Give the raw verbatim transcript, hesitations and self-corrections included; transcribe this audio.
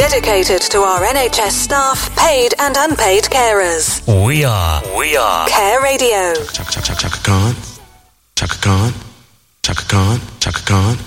dedicated to our N H S staff, paid and unpaid carers. We are, we are Care Radio. Chaka Chaka Chaka Khan, Chaka Khan, Chaka Khan, Chaka Khan.